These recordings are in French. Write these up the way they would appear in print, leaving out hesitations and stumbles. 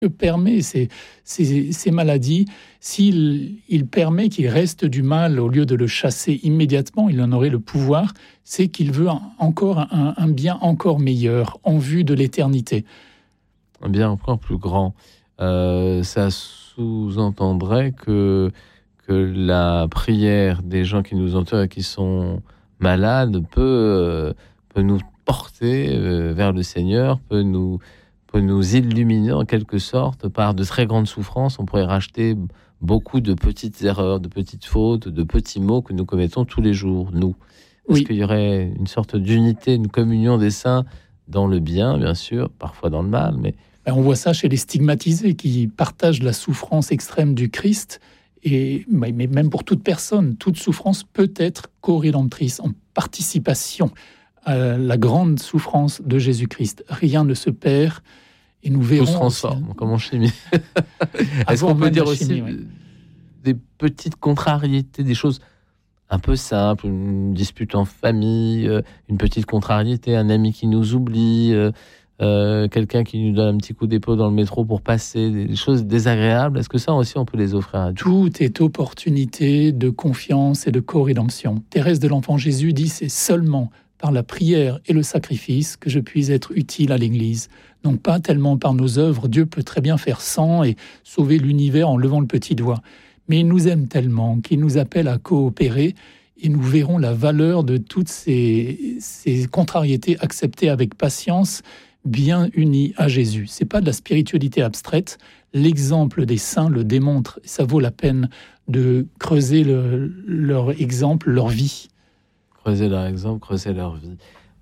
permet ces maladies, s'il permet qu'il reste du mal au lieu de le chasser immédiatement, il en aurait le pouvoir, c'est qu'il veut encore un bien encore meilleur en vue de l'éternité. Un bien encore plus grand. Ça sous-entendrait que la prière des gens qui nous entourent et qui sont malades peut nous porter vers le Seigneur, peut nous illuminer en quelque sorte par de très grandes souffrances. On pourrait racheter beaucoup de petites erreurs, de petites fautes, de petits maux que nous commettons tous les jours, nous. Est-ce qu'il y aurait une sorte d'unité, une communion des saints dans le bien, bien sûr, parfois dans le mal, mais... On voit ça chez les stigmatisés qui partagent la souffrance extrême du Christ. Mais même pour toute personne, toute souffrance peut être co-rédemptrice en participation à la grande souffrance de Jésus-Christ. Rien ne se perd et nous verrons... Tout se transforme, comme en chimie. Est-ce qu'on peut dire aussi des petites contrariétés, des choses un peu simples, une dispute en famille, une petite contrariété, un ami qui nous oublie... quelqu'un qui nous donne un petit coup d'épaule dans le métro pour passer, des choses désagréables, est-ce que ça aussi on peut les offrir à Dieu ? Tout est opportunité de confiance et de co-rédemption. Thérèse de l'Enfant Jésus dit, c'est seulement par la prière et le sacrifice que je puis être utile à l'Église. Donc pas tellement par nos œuvres, Dieu peut très bien faire sans et sauver l'univers en levant le petit doigt. Mais il nous aime tellement qu'il nous appelle à coopérer et nous verrons la valeur de toutes ces contrariétés acceptées avec patience, bien unis à Jésus. C'est pas de la spiritualité abstraite. L'exemple des saints le démontre. Ça vaut la peine de creuser leur exemple, leur vie. Creuser leur exemple, creuser leur vie.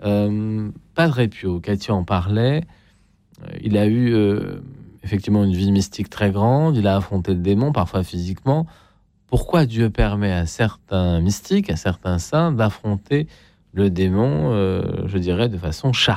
Padre Pio, Cathy en parlait. Il a eu effectivement une vie mystique très grande. Il a affronté le démon, parfois physiquement. Pourquoi Dieu permet à certains mystiques, à certains saints, d'affronter le démon, je dirais, de façon charnelle ?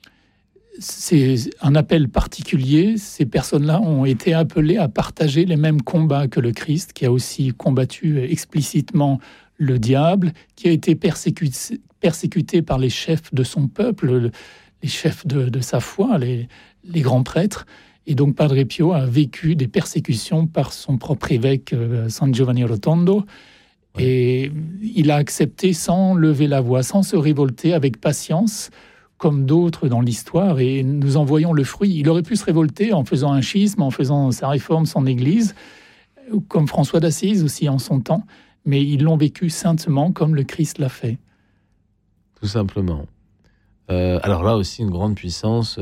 C'est un appel particulier. Ces personnes-là ont été appelées à partager les mêmes combats que le Christ, qui a aussi combattu explicitement le diable, qui a été persécuté par les chefs de son peuple, les chefs de sa foi, les grands prêtres. Et donc Padre Pio a vécu des persécutions par son propre évêque, San Giovanni Rotondo. Ouais. Et il a accepté sans lever la voix, sans se révolter, avec patience, comme d'autres dans l'histoire, et nous en voyons le fruit. Il aurait pu se révolter en faisant un schisme, en faisant sa réforme, son église, comme François d'Assise aussi en son temps, mais ils l'ont vécu saintement comme le Christ l'a fait. Tout simplement. Alors là aussi, une grande puissance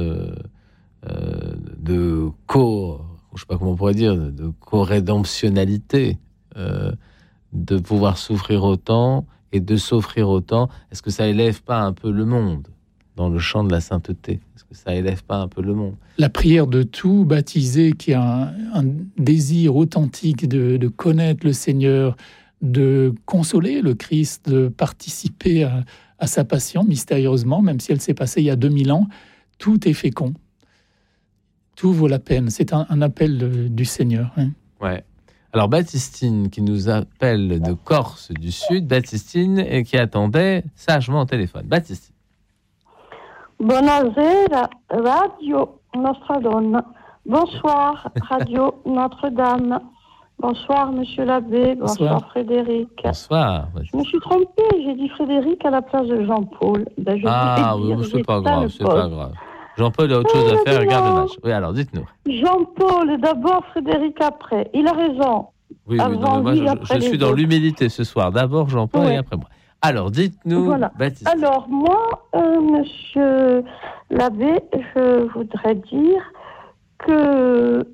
de je sais pas comment on pourrait dire, de co-rédemptionnalité, de pouvoir souffrir autant et de s'offrir autant. Est-ce que ça élève pas un peu le monde dans le champ de la sainteté? Est-ce que ça élève pas un peu le monde? La prière de tout baptisé qui a un désir authentique de connaître le Seigneur, de consoler le Christ, de participer à sa passion mystérieusement, même si elle s'est passée il y a 2000 ans, tout est fécond. Tout vaut la peine. C'est un appel du Seigneur. Hein. Ouais. Alors Baptistine, qui nous appelle de Corse du Sud, Baptistine, et qui attendait sagement au téléphone. Baptistine. Buonasera, Radio Nostra Donna. Bonsoir, Radio Notre-Dame. Bonsoir, Monsieur l'abbé. Bonsoir, Frédéric. Bonsoir. Je me suis trompée, j'ai dit Frédéric à la place de Jean-Paul. Oui, c'est pas grave, c'est pas grave. Jean-Paul a autre chose à faire, regarde le match. Oui, alors dites-nous. Jean-Paul, d'abord, Frédéric après. Il a raison. Oui, moi, je suis dans l'humilité ce soir. D'abord Jean-Paul et après moi. Alors, dites-nous, voilà. Baptiste. Alors, moi, monsieur l'abbé, je voudrais dire que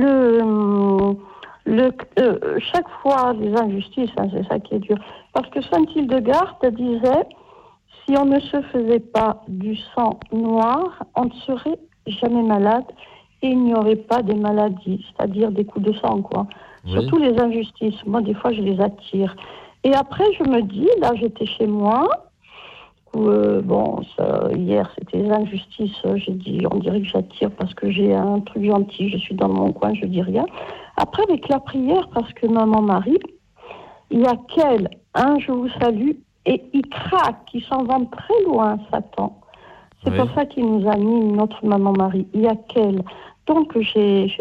chaque fois, les injustices, c'est ça qui est dur. Parce que Saint Hildegarde disait, si on ne se faisait pas du sang noir, on ne serait jamais malade et il n'y aurait pas des maladies, c'est-à-dire des coups de sang, quoi. Oui. Surtout les injustices. Moi, des fois, je les attire. Et après, je me dis, là, j'étais chez moi, où, hier, c'était les injustices. J'ai dit, on dirait que j'attire parce que j'ai un truc gentil, je suis dans mon coin, je dis rien. Après, avec la prière, parce que Maman Marie, il y a qu'elle, je vous salue, et il craque, il s'en va très loin, Satan. C'est pour ça qu'il nous a mis notre Maman Marie. Il y a qu'elle. Donc j'ai